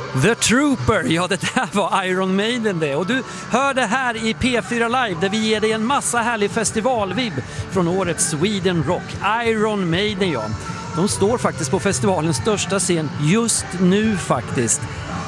The Trooper, ja det där var Iron Maiden det. Och du hör det här i P4 Live där vi ger dig en massa härlig festivalvibb från årets Sweden Rock. Iron Maiden, ja. De står faktiskt på festivalens största scen just nu faktiskt.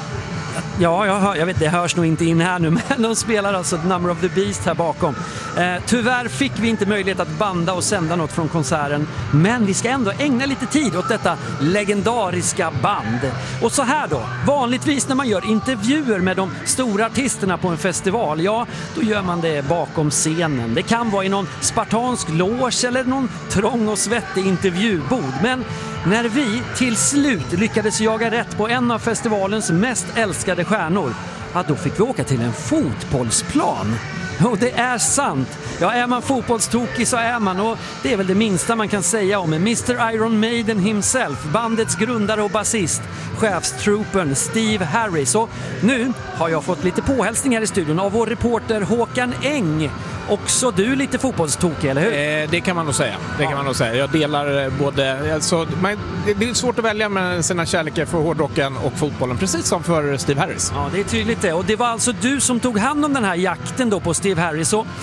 Ja, jag vet, det hörs nog inte in här nu, men de spelar alltså Number of the Beast här bakom. Tyvärr fick vi inte möjlighet att banda och sända något från konserten, men vi ska ändå ägna lite tid åt detta legendariska band. Och så här då, vanligtvis när man gör intervjuer med de stora artisterna på en festival, ja, då gör man det bakom scenen. Det kan vara i någon spartansk loge eller någon trång och svettig intervjubod, men när vi till slut lyckades jaga rätt på en av festivalens mest älskade stjärnor, ja, då fick vi åka till en fotbollsplan. Och det är sant. Ja, är man fotbollstokig så är man, och det är väl det minsta man kan säga om Mr. Iron Maiden himself, bandets grundare och basist, chefstroopern Steve Harris. Och nu har jag fått lite påhälsning här i studion av vår reporter Håkan Eng. Också du lite fotbollstokig, eller hur? Det kan man nog säga. Jag delar både... Alltså, det är svårt att välja med sina kärlekar för hårdrocken och fotbollen, precis som för Steve Harris. Ja, det är tydligt det. Och det var alltså du som tog hand om den här jakten då på Steve Harris. Och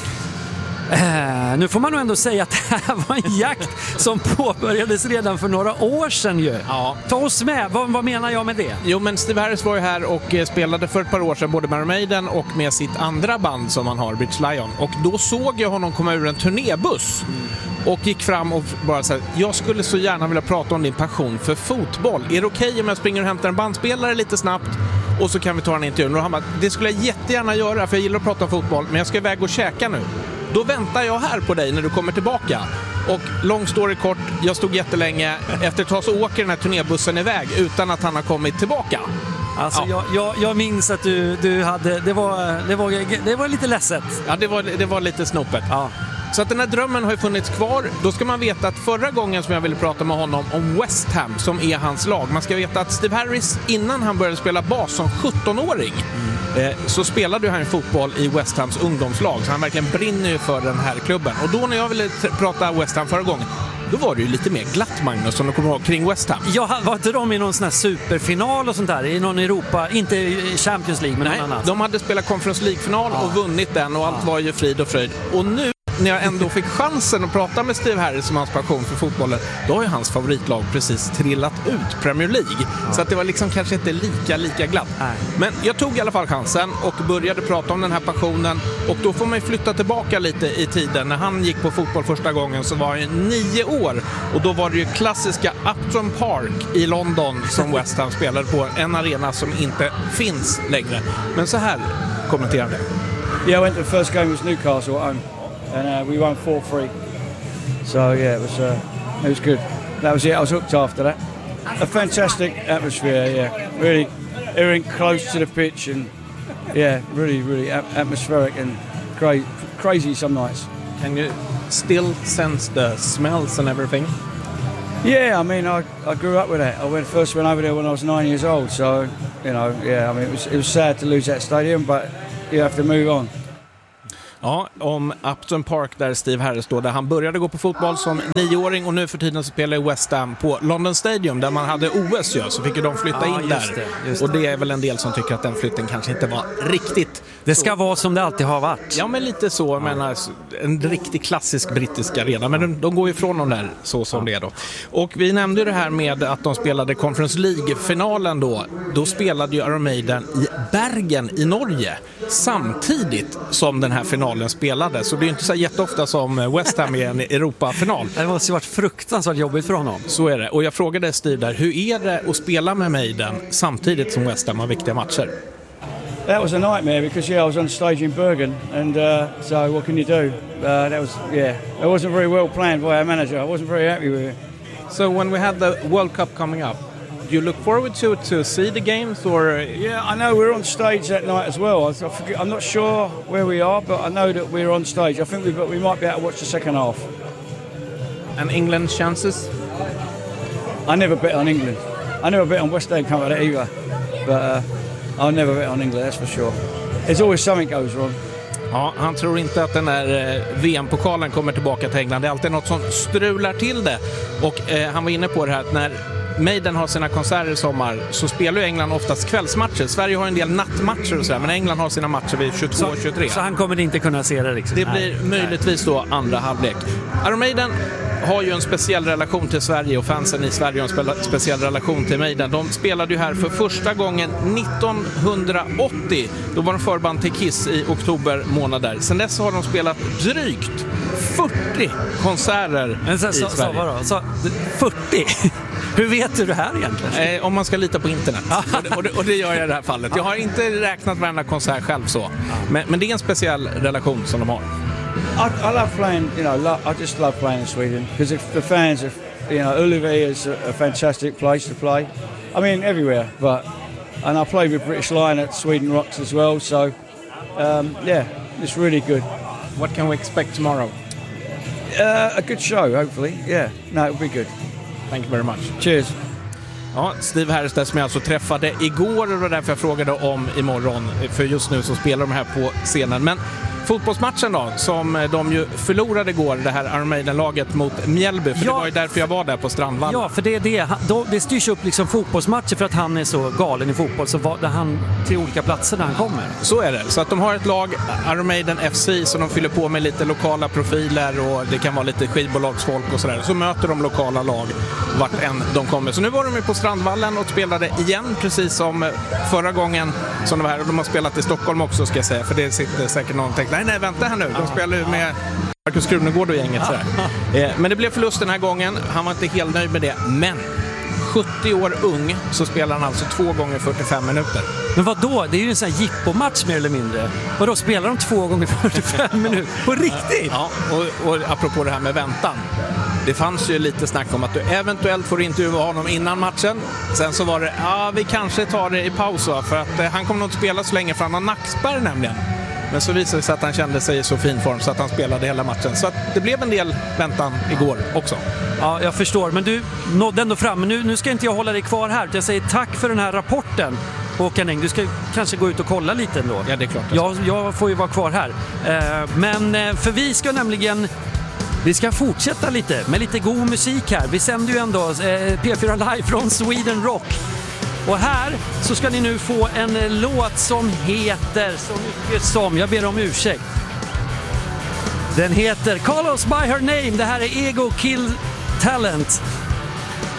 nu får man nog ändå säga att det här var en jakt som påbörjades redan för några år sedan ju. Ja. Ta oss med, vad menar jag med det? Jo, men Steve Harris var ju här och spelade för ett par år sedan både med Iron Maiden och med sitt andra band som han har, British Lion. Och då såg jag honom komma ur en turnébuss och gick fram och bara så här: jag skulle så gärna vilja prata om din passion för fotboll. Är det okej om jag springer och hämtar en bandspelare lite snabbt och så kan vi ta en intervju? Och han bara, det skulle jag jättegärna göra för jag gillar att prata om fotboll, men jag ska iväg och käka nu. Då väntar jag här på dig när du kommer tillbaka. Och long story kort, jag stod jättelänge. Efter ett tag så åker den här turnébussen iväg utan att han har kommit tillbaka. Alltså jag minns att du hade, det var lite ledset. Ja, det var lite snopet. Ja. Så att den här drömmen har ju funnits kvar. Då ska man veta att förra gången som jag ville prata med honom om West Ham, som är hans lag. Man ska veta att Steve Harris, innan han började spela bas som 17-åring, så spelade han fotboll i West Hams ungdomslag. Så han verkligen brinner ju för den här klubben. Och då när jag ville prata West Ham förra gången, då var det ju lite mer glatt, Magnus, som du kommer ihåg kring West Ham. Ja, var inte de i någon sån här superfinal och sånt där? I någon Europa, inte i Champions League, men nej, någon annan. De hade spelat Conference League-final och vunnit den, och allt var ju frid och fröjd. Och nu, när jag ändå fick chansen att prata med Steve Harris om hans passion för fotbollen, då har ju hans favoritlag precis trillat ut, Premier League. Så att det var liksom kanske inte lika glatt. Nej. Men jag tog i alla fall chansen och började prata om den här passionen. Och då får man ju flytta tillbaka lite i tiden. När han gick på fotboll första gången så var han 9 år. Och då var det ju klassiska Upton Park i London som West Ham spelade på. En arena som inte finns längre. Men så här kommenterar det. Yeah, I went to the first game with Newcastle at home. And we won 4-3. So yeah, it was good. That was it. I was hooked after that. A fantastic atmosphere. Yeah, really, everything close to the pitch, and yeah, really atmospheric and crazy some nights. Can you still sense the smells and everything? Yeah, I mean, I grew up with that. I first went over there when I was 9 years old. So yeah, I mean, it was sad to lose that stadium, but you have to move on. Ja, om Upton Park där Steve Harris då, där han började gå på fotboll som 9-åring och nu för tiden så spelar i West Ham på London Stadium där man hade OS ju, så fick ju de flytta in där. Just och det är väl en del som tycker att den flytten kanske inte var riktigt. Det ska vara som det alltid har varit. Ja, men lite så, jag menar, en riktigt klassisk brittisk arena, men de går ju ifrån de där så som det är då. Och vi nämnde ju det här med att de spelade Conference League-finalen då spelade ju Iron Maiden i Bergen i Norge samtidigt som den här finalen spelade, så det är inte så jätteofta som West Ham är en Europa-final. Det måste ha varit fruktansvärt jobbigt för honom. Så är det, och jag frågade Steve där, hur är det att spela med Maiden samtidigt som West Ham har viktiga matcher? That was a nightmare because I was on stage in Bergen, and so what can you do? It wasn't very well planned by our manager. I wasn't very happy with it. So when we had the World Cup coming up, do you look forward to see the games, or? Yeah, I know we're on stage that night as well. I'm not sure where we are, but I know that we're on stage. I think we might be able to watch the second half. And England's chances? I never bet on England. I never bet on West Ham coming out either, but I'll never bet on England, that's for sure. There's always something goes wrong. Ja, han tror inte att den här VM-pokalen kommer tillbaka till England. Det är alltid något som strular till det. Och han var inne på det här att Maiden har sina konserter i sommar så spelar ju England oftast kvällsmatcher. Sverige har en del nattmatcher och sådär, men England har sina matcher vid 22 och 23. Så han kommer inte kunna se det liksom. Det blir möjligtvis då andra halvlek. Iron Maiden har ju en speciell relation till Sverige och fansen i Sverige har en speciell relation till Maiden. De spelade ju här för första gången 1980. Då var de förband till Kiss i oktober månader. Sen dess har de spelat drygt 40 konserter i Sverige. Så 40? Hur vet du det här egentligen? Om man ska lita på internet. och det gör jag i det här fallet. Jag har inte räknat varenda konsert själv så. Men det är en speciell relation som de har. I love playing, I just love playing in Sweden because the fans, Ullevi is a fantastic place to play. I mean, everywhere, and I play with British Lion at Sweden Rocks as well, so it's really good. What can we expect tomorrow? A good show, hopefully. Yeah, no, it'll be good. Thank you very much. Cheers. Ja, Steve Harris som jag alltså träffade igår och det var därför jag frågade om imorgon. För just nu så spelar de här på scenen. Men fotbollsmatchen då, som de ju förlorade igår, det här Iron Maiden-laget mot Mjällby. För det var ju därför jag var där på Strandvallen. Ja, för det styrs upp liksom fotbollsmatcher för att han är så galen i fotboll. Så var han till olika platser där han kommer. Så är det. Så att de har ett lag, Iron Maiden FC, som de fyller på med lite lokala profiler och det kan vara lite skivbolagsfolk och sådär. Så möter de lokala lag vart än de kommer. Så nu var de ju på Strandvallen och spelade igen, precis som förra gången som de var här. Och de har spelat i Stockholm också, ska jag säga. För det sitter säkert någon och tänker, nej, vänta här nu. De spelar ju med Marcus Krunegård och gänget sådär. Men det blev förlust den här gången. Han var inte helt nöjd med det. Men 70 år ung så spelar han alltså 2 gånger 45 minuter. Men vad då? Det är ju en sån här jippomatch mer eller mindre. Vad då spelar de 2 gånger 45 minuter? På riktigt? Ja, och apropå det här med väntan. Det fanns ju lite snack om att du eventuellt får intervjua honom innan matchen. Sen så var det, vi kanske tar det i paus då, för att han kommer nog inte spela så länge för han har nackspärr nämligen. Men så visade det sig att han kände sig i så fin form så att han spelade hela matchen. Så att det blev en del väntan igår också. Ja, jag förstår. Men du nådde ändå fram. Men nu ska inte jag hålla dig kvar här. Jag säger tack för den här rapporten. Håkan Eng, du ska kanske gå ut och kolla lite ändå. Ja, det är klart. Jag får ju vara kvar här. Men för vi ska nämligen... Vi ska fortsätta lite med lite god musik här. Vi sänder ju ändå P4 Live från Sweden Rock. Och här så ska ni nu få en låt som heter så mycket som, jag ber om ursäkt. Den heter Call Us By Her Name. Det här är Ego Kill Talent.